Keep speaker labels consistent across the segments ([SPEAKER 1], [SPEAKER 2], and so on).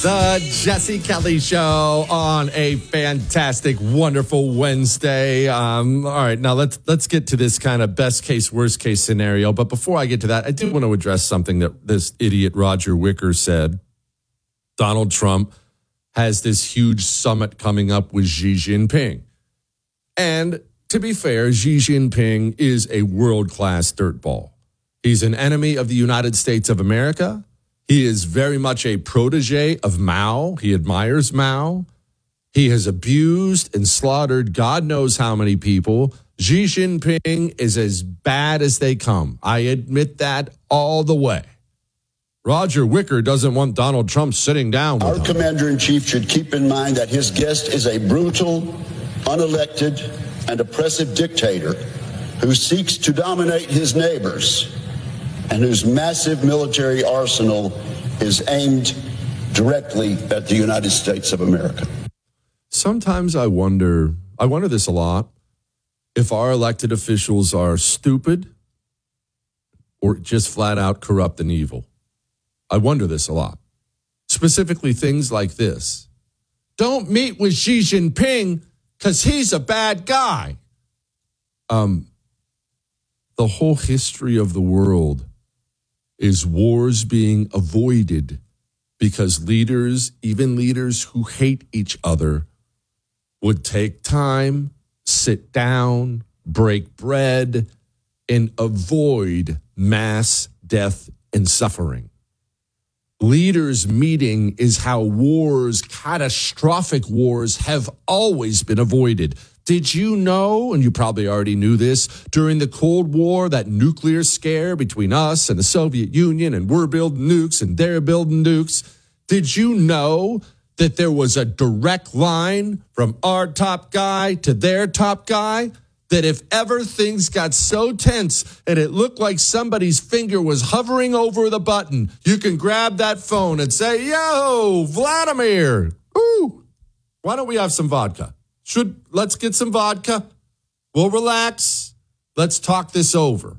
[SPEAKER 1] The Jesse Kelly Show on a fantastic, wonderful Wednesday. All right, now let's get to this kind of best case, worst case scenario. But before I get to that, I do want to address something that this idiot Roger Wicker said. Donald Trump has this huge summit coming up with Xi Jinping. And to be fair, Xi Jinping is a world-class dirtball. He's an enemy of the United States of America. He is very much a protege of Mao. He admires Mao. He has abused and slaughtered God knows how many people. Xi Jinping is as bad as they come. I admit that all the way. Roger Wicker doesn't want Donald Trump sitting down with him.
[SPEAKER 2] Our commander-in-chief should keep in mind that his guest is a brutal, unelected, and oppressive dictator who seeks to dominate his neighbors and whose massive military arsenal is aimed directly at the United States of America.
[SPEAKER 1] Sometimes I wonder this a lot, if our elected officials are stupid or just flat out corrupt and evil. I wonder this a lot. Specifically things like this. Don't meet with Xi Jinping because he's a bad guy. The whole history of the world is wars being avoided because leaders, even leaders who hate each other, would take time, sit down, break bread, and avoid mass death and suffering. Leaders meeting is how wars, catastrophic wars, have always been avoided. Did you know, and you probably already knew this, during the Cold War, that nuclear scare between us and the Soviet Union, and we're building nukes and they're building nukes, did you know that there was a direct line from our top guy to their top guy? That if ever things got so tense and it looked like somebody's finger was hovering over the button, you can grab that phone and say, yo, Vladimir, ooh, why don't we have some vodka? Let's get some vodka. We'll relax. Let's talk this over.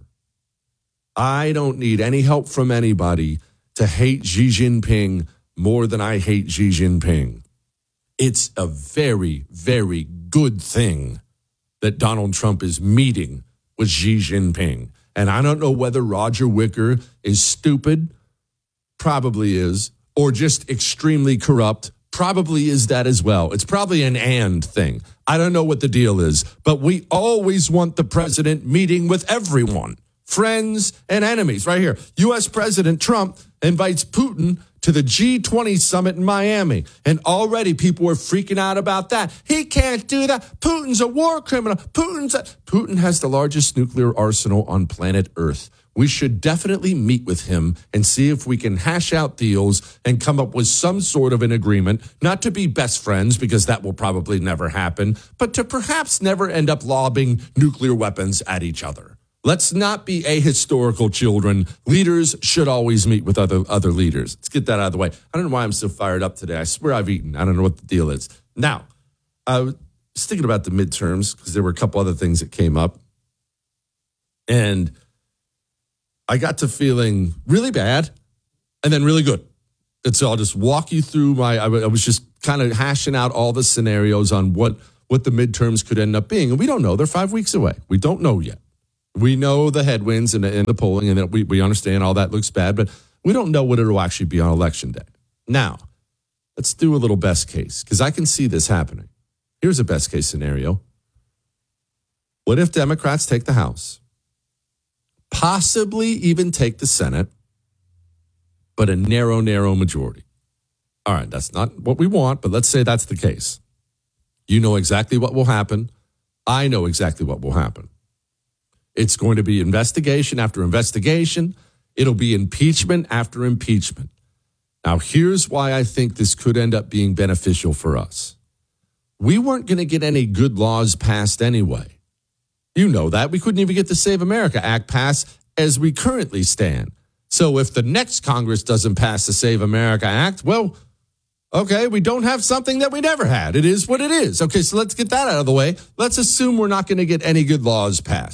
[SPEAKER 1] I don't need any help from anybody to hate Xi Jinping more than I hate Xi Jinping. It's a very, very good thing that Donald Trump is meeting with Xi Jinping. And I don't know whether Roger Wicker is stupid, probably is, or just extremely corrupt, probably is that as well. It's probably an and thing. I don't know what the deal is, but we always want the president meeting with everyone, friends and enemies. Right here, U.S. President Trump invites Putin to the G20 summit in Miami. And already people are freaking out about that. He can't do that. Putin's a war criminal. Putin has the largest nuclear arsenal on planet Earth. We should definitely meet with him and see if we can hash out deals and come up with some sort of an agreement, not to be best friends, because that will probably never happen, but to perhaps never end up lobbing nuclear weapons at each other. Let's not be ahistorical children. Leaders should always meet with other leaders. Let's get that out of the way. I don't know why I'm so fired up today. I swear I've eaten. I don't know what the deal is. Now, I was thinking about the midterms because there were a couple other things that came up. And I got to feeling really bad and then really good. And so I'll just walk you through I was just kind of hashing out all the scenarios on what the midterms could end up being. And we don't know. They're 5 weeks away. We don't know yet. We know the headwinds and the polling, and that we understand all that looks bad, but we don't know what it will actually be on Election Day. Now, let's do a little best case, because I can see this happening. Here's a best case scenario. What if Democrats take the House? Possibly even take the Senate, but a narrow majority. All right, that's not what we want, but let's say that's the case. You know exactly what will happen. I know exactly what will happen. It's going to be investigation after investigation. It'll be impeachment after impeachment. Now, here's why I think this could end up being beneficial for us. We weren't going to get any good laws passed anyway. You know that. We couldn't even get the Save America Act passed as we currently stand. So if the next Congress doesn't pass the Save America Act, well, okay, we don't have something that we never had. It is what it is. Okay, so let's get that out of the way. Let's assume we're not going to get any good laws passed.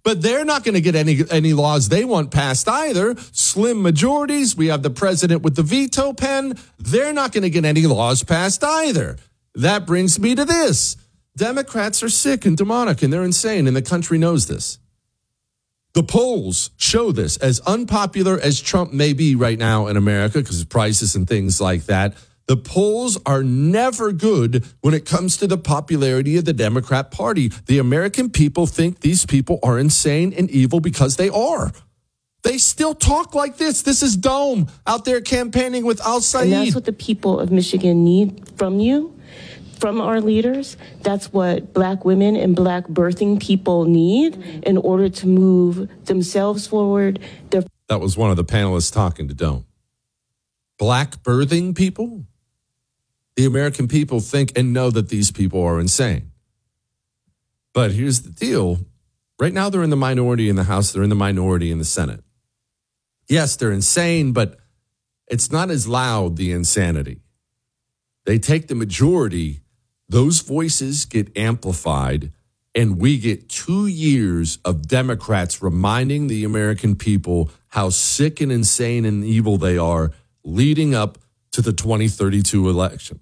[SPEAKER 1] But they're not going to get any laws they want passed either. Slim majorities. We have the president with the veto pen. They're not going to get any laws passed either. That brings me to this. Democrats are sick and demonic, and they're insane, and the country knows this. The polls show this. As unpopular as Trump may be right now in America because of prices and things like that, the polls are never good when it comes to the popularity of the Democrat Party. The American people think these people are insane and evil because they are. They still talk like this. This is Dome out there campaigning with Al-Said.
[SPEAKER 3] And that's what the people of Michigan need from you, from our leaders. That's what Black women and Black birthing people need in order to move themselves forward.
[SPEAKER 1] That was one of the panelists talking to Dome. Black birthing people? The American people think and know that these people are insane. But here's the deal. Right now, they're in the minority in the House. They're in the minority in the Senate. Yes, they're insane, but it's not as loud, the insanity. They take the majority. Those voices get amplified, and we get 2 years of Democrats reminding the American people how sick and insane and evil they are leading up to the 2032 election.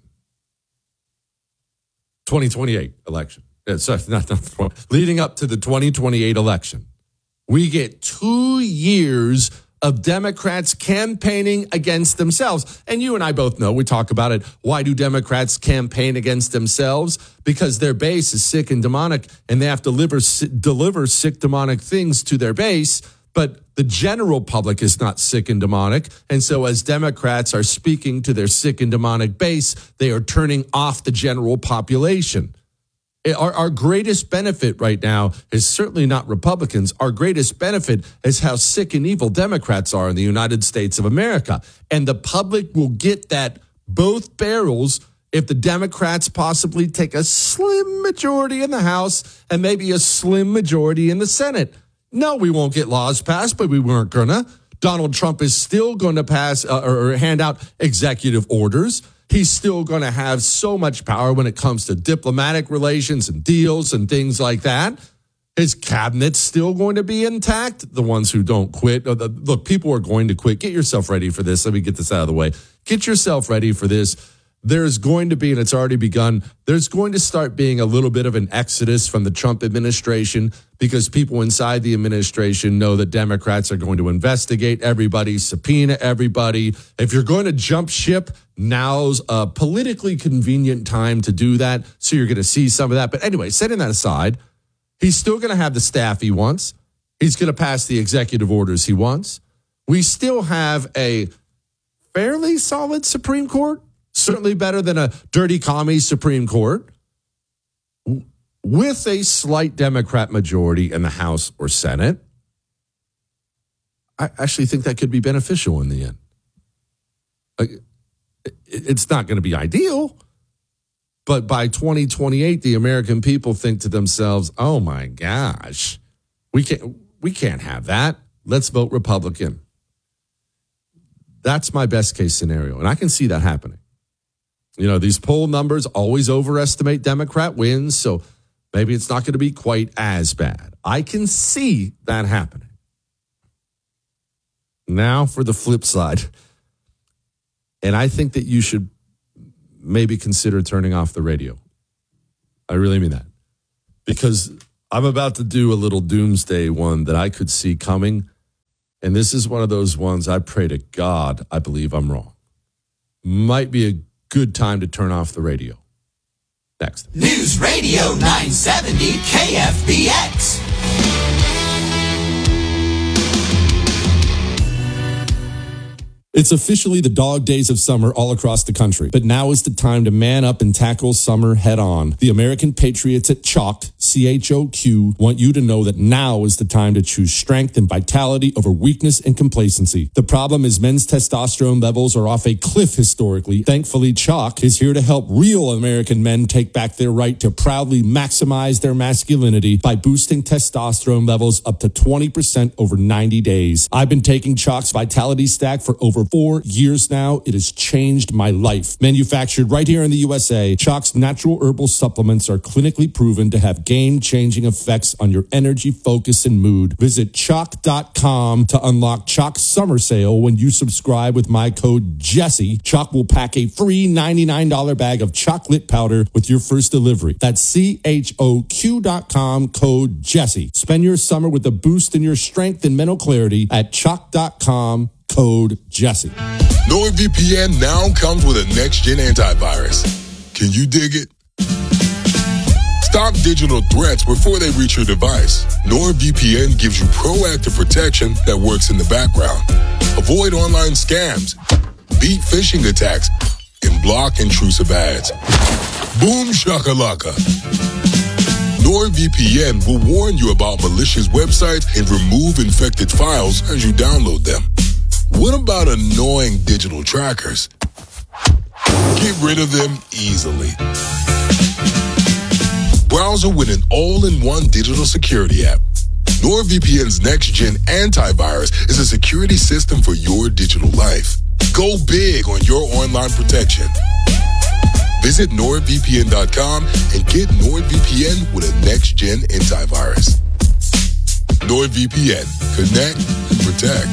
[SPEAKER 1] 2028 election. Sorry, leading up to the 2028 election. We get 2 years of Democrats campaigning against themselves. And you and I both know, we talk about it. Why do Democrats campaign against themselves? Because their base is sick and demonic, and they have to deliver sick, demonic things to their base. But the general public is not sick and demonic. And so as Democrats are speaking to their sick and demonic base, they are turning off the general population. Our greatest benefit right now is certainly not Republicans. Our greatest benefit is how sick and evil Democrats are in the United States of America. And the public will get that both barrels if the Democrats possibly take a slim majority in the House and maybe a slim majority in the Senate. No, we won't get laws passed, but we weren't gonna. Donald Trump is still going to pass or hand out executive orders. He's still going to have so much power when it comes to diplomatic relations and deals and things like that. His cabinet's still going to be intact. The ones who don't quit. Look, people are going to quit. Get yourself ready for this. Let me get this out of the way. Get yourself ready for this. There's going to be, and it's already begun, there's going to start being a little bit of an exodus from the Trump administration because people inside the administration know that Democrats are going to investigate everybody, subpoena everybody. If you're going to jump ship, now's a politically convenient time to do that. So you're going to see some of that. But anyway, setting that aside, he's still going to have the staff he wants. He's going to pass the executive orders he wants. We still have a fairly solid Supreme Court. Certainly better than a dirty commie Supreme Court, with a slight Democrat majority in the House or Senate. I actually think that could be beneficial in the end. It's not going to be ideal, but by 2028, the American people think to themselves, oh my gosh, we can't have that. Let's vote Republican. That's my best case scenario, and I can see that happening. You know, these poll numbers always overestimate Democrat wins, so maybe it's not going to be quite as bad. I can see that happening. Now for the flip side. And I think that you should maybe consider turning off the radio. I really mean that. Because I'm about to do a little doomsday one that I could see coming. And this is one of those ones I pray to God I believe I'm wrong. Might be a good time to turn off the radio. Next.
[SPEAKER 4] News Radio 970 KFBX.
[SPEAKER 1] It's officially the dog days of summer all across the country, but now is the time to man up and tackle summer head on. The American Patriots at Chalk, CHOQ, want you to know that now is the time to choose strength and vitality over weakness and complacency. The problem is men's testosterone levels are off a cliff historically. Thankfully, Chalk is here to help real American men take back their right to proudly maximize their masculinity by boosting testosterone levels up to 20% over 90 days. I've been taking Chalk's Vitality Stack for over 4 years now. It has changed my life. Manufactured right here in the USA, Chalk's natural herbal supplements are clinically proven to have game-changing effects on your energy, focus, and mood. Visit Chalk.com to unlock Chalk's summer sale. When you subscribe with my code Jesse, Chalk will pack a free $99 bag of chocolate powder with your first delivery. That's CHOQ.com, code Jesse. Spend your summer with a boost in your strength and mental clarity at Chalk.com, code Jesse.
[SPEAKER 5] NordVPN now comes with a next-gen antivirus. Can you dig it? Stop digital threats before they reach your device. NordVPN gives you proactive protection that works in the background. Avoid online scams, beat phishing attacks, and block intrusive ads. Boom shakalaka. NordVPN will warn you about malicious websites and remove infected files as you download them. What about annoying digital trackers? Get rid of them easily. Browser with an all-in-one digital security app. NordVPN's next-gen antivirus is a security system for your digital life. Go big on your online protection. Visit NordVPN.com and get NordVPN with a next-gen antivirus. NordVPN. Connect and protect.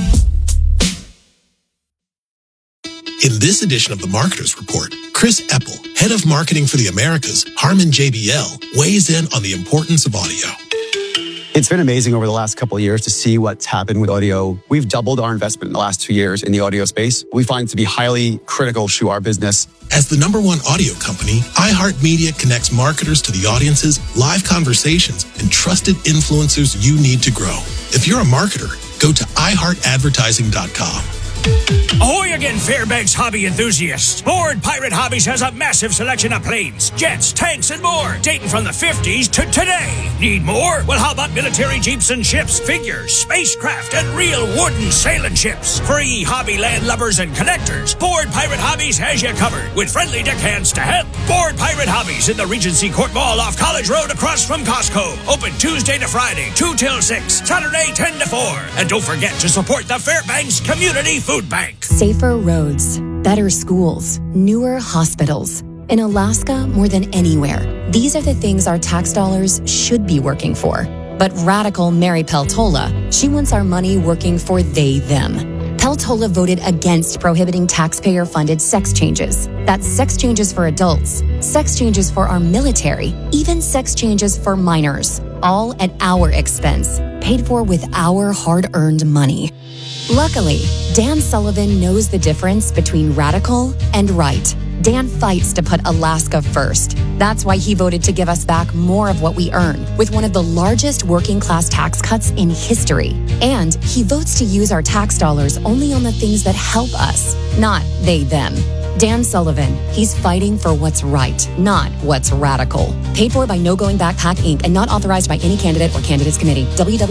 [SPEAKER 6] In this edition of the Marketers Report, Chris Epple, head of marketing for the Americas, Harman JBL, weighs in on the importance of audio.
[SPEAKER 7] It's been amazing over the last couple of years to see what's happened with audio. We've doubled our investment in the last 2 years in the audio space. We find it to be highly critical to our business.
[SPEAKER 6] As the #1 audio company, iHeartMedia connects marketers to the audiences, live conversations, and trusted influencers you need to grow. If you're a marketer, go to iHeartAdvertising.com.
[SPEAKER 8] Ahoy again, Fairbanks hobby enthusiasts. Board Pirate Hobbies has a massive selection of planes, jets, tanks, and more, dating from the 50s to today. Need more? Well, how about military jeeps and ships, figures, spacecraft, and real wooden sailing ships? Free hobby land lubbers and collectors. Board Pirate Hobbies has you covered with friendly deckhands to help. Board Pirate Hobbies in the Regency Court Mall off College Road across from Costco. Open Tuesday to Friday, 2 till 6, Saturday 10 to 4. And don't forget to support the Fairbanks Community Food Bank.
[SPEAKER 9] Safer roads, better schools, newer hospitals. In Alaska, more than anywhere, these are the things our tax dollars should be working for. But radical Mary Peltola, she wants our money working for they, them. Peltola voted against prohibiting taxpayer-funded sex changes. That's sex changes for adults, sex changes for our military, even sex changes for minors, all at our expense, paid for with our hard-earned money. Luckily, Dan Sullivan knows the difference between radical and right. Dan fights to put Alaska first. That's why he voted to give us back more of what we earn, with one of the largest working-class tax cuts in history. And he votes to use our tax dollars only on the things that help us, not they, them. Dan Sullivan, he's fighting for what's right, not what's radical. Paid for by No Going Back PAC, Inc. and not authorized by any candidate or candidates committee.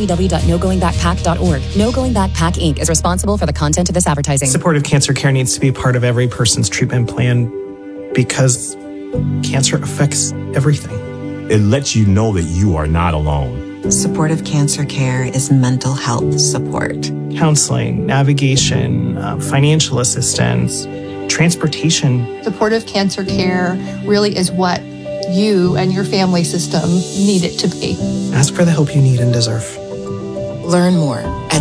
[SPEAKER 9] www.nogoingbackpac.org. No Going Back PAC, Inc. is responsible for the content of this advertising.
[SPEAKER 10] Supportive cancer care needs to be part of every person's treatment plan because cancer affects everything.
[SPEAKER 11] It lets you know that you are not alone.
[SPEAKER 12] Supportive cancer care is mental health support.
[SPEAKER 10] Counseling, navigation, financial assistance, transportation.
[SPEAKER 13] Supportive cancer care really is what you and your family system need it to be.
[SPEAKER 10] Ask for the help you need and deserve.
[SPEAKER 14] Learn more at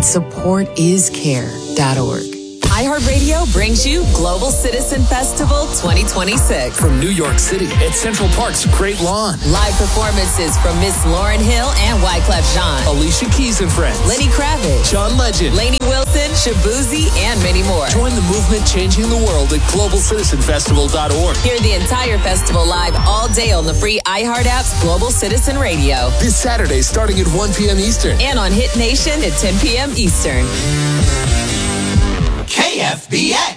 [SPEAKER 14] supportiscare.org. iHeartRadio brings you Global Citizen Festival 2026.
[SPEAKER 15] From New York City at Central Park's Great Lawn.
[SPEAKER 14] Live performances from Miss Lauryn Hill and Wyclef Jean.
[SPEAKER 15] Alicia Keys and Friends.
[SPEAKER 14] Lenny Kravitz.
[SPEAKER 15] John Legend.
[SPEAKER 14] Lainey Wilson, Shabuzi, and many more.
[SPEAKER 15] Join the movement changing the world at GlobalCitizenFestival.org.
[SPEAKER 14] Hear the entire festival live all day on the free iHeart app's Global Citizen Radio.
[SPEAKER 15] This Saturday starting at 1 p.m. Eastern.
[SPEAKER 14] And on Hit Nation at 10 p.m. Eastern.
[SPEAKER 4] KFBX.